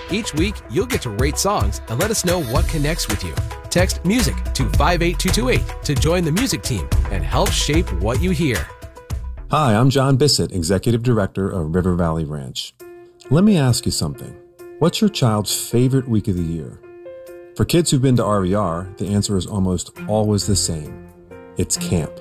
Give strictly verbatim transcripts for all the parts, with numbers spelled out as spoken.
Each week, you'll get to rate songs and let us know what connects with you. Text MUSIC to five eight two two eight to join the music team and help shape what you hear. Hi, I'm John Bissett, Executive Director of River Valley Ranch. Let me ask you something. What's your child's favorite week of the year? For kids who've been to R V R, the answer is almost always the same. It's camp.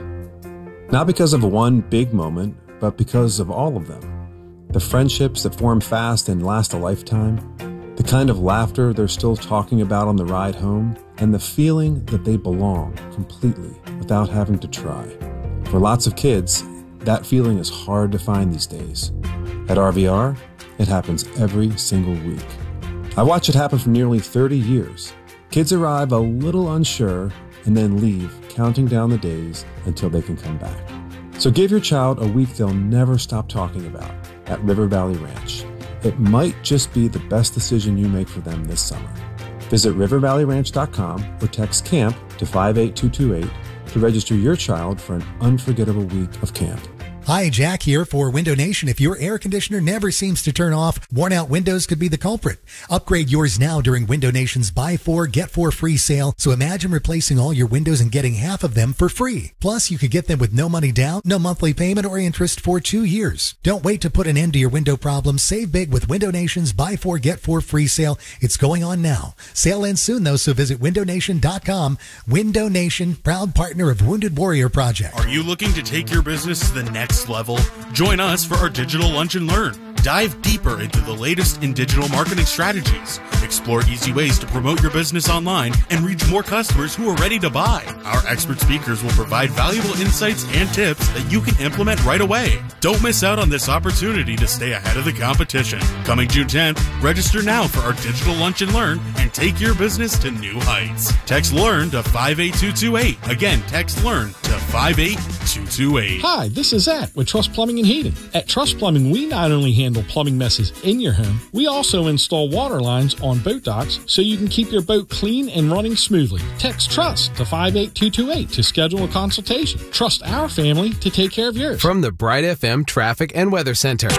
Not because of one big moment, but because of all of them. The friendships that form fast and last a lifetime, the kind of laughter they're still talking about on the ride home, and the feeling that they belong completely without having to try. For lots of kids, that feeling is hard to find these days. At R V R, it happens every single week. I watch it happen for nearly thirty years. Kids arrive a little unsure and then leave, counting down the days until they can come back. So give your child a week they'll never stop talking about at River Valley Ranch. It might just be the best decision you make for them this summer. Visit river valley ranch dot com or text CAMP to five eight two two eight to register your child for an unforgettable week of camp. Hi, Jack here for Window Nation. If your air conditioner never seems to turn off, worn out windows could be the culprit. Upgrade yours now during Window Nation's Buy Four, Get Four free sale. So imagine replacing all your windows and getting half of them for free. Plus, you could get them with no money down, no monthly payment or interest for two years. Don't wait to put an end to your window problems. Save big with Window Nation's Buy Four, Get Four free sale. It's going on now. Sale ends soon though, so visit window nation dot com. Window Nation, proud partner of Wounded Warrior Project. Are you looking to take your business to the next level? Join us for our Digital Lunch and Learn. Dive deeper into the latest in digital marketing strategies. Explore easy ways to promote your business online and reach more customers who are ready to buy. Our expert speakers will provide valuable insights and tips that you can implement right away. Don't miss out on this opportunity to stay ahead of the competition. Coming June tenth, register now for our Digital Lunch and Learn and take your business to new heights. Text LEARN to five eight two two eight. Again, text LEARN to five eight two two eight. Hi, this is Zach with Trust Plumbing and Heating. At Trust Plumbing, we not only handle plumbing messes in your home, we also install water lines on boat docks so you can keep your boat clean and running smoothly. Text TRUST to five eight two two eight to schedule a consultation. Trust our family to take care of yours. From the Bright F M Traffic and Weather Center.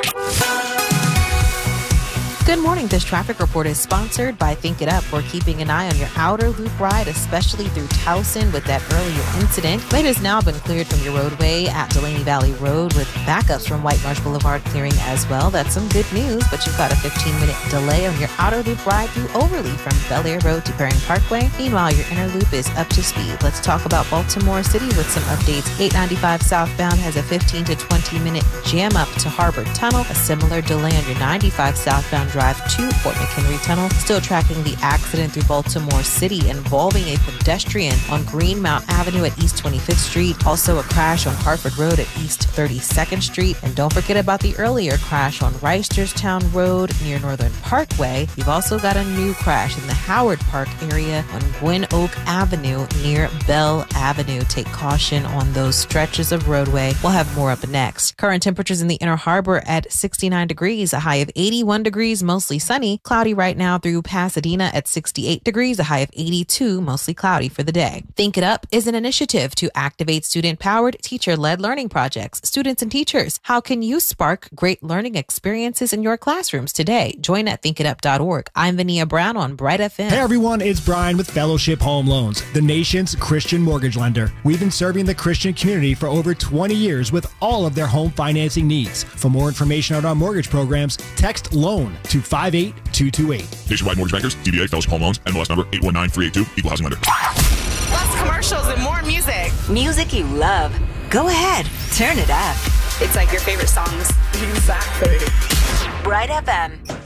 Good morning. This traffic report is sponsored by Think It Up. We're keeping an eye on your outer loop ride, especially through Towson with that earlier incident. Lane has now been cleared from your roadway at Delaney Valley Road with backups from White Marsh Boulevard clearing as well. That's some good news, but you've got a fifteen minute delay on your outer loop ride through Overly from Bel Air Road to Perrin Parkway. Meanwhile, your inner loop is up to speed. Let's talk about Baltimore City with some updates. eight ninety-five southbound has a fifteen to twenty minute jam up to Harbor Tunnel. A similar delay on your ninety-five southbound drive to Fort McHenry Tunnel. Still tracking the accident through Baltimore City involving a pedestrian on Greenmount Avenue at East twenty-fifth Street. Also a crash on Hartford Road at East thirty-second Street. And don't forget about the earlier crash on Reisterstown Road near Northern Parkway. You've also got a new crash in the Howard Park area on Gwynn Oak Avenue near Bell Avenue. Take caution on those stretches of roadway. We'll have more up next. Current temperatures in the Inner Harbor at sixty-nine degrees, a high of eighty-one degrees, mostly sunny. Cloudy right now through Pasadena at sixty-eight degrees, a high of eighty-two, mostly cloudy for the day. Think It Up is an initiative to activate student-powered, teacher-led learning projects. Students and teachers, how can you spark great learning experiences in your classrooms today? Join at think it up dot org. I'm Vania Brown on Bright F M. Hey everyone, it's Brian with Fellowship Home Loans, the nation's Christian mortgage lender. We've been serving the Christian community for over twenty years with all of their home financing needs. For more information on our mortgage programs, text LOAN to five eight two two eight. Nationwide Mortgage Bankers, D B A, Fellowship Home Loans, N M L S number eight one nine three eight two, Equal Housing Lender. Less commercials and more music. Music you love. Go ahead, turn it up. It's like your favorite songs. Exactly. Bright F M.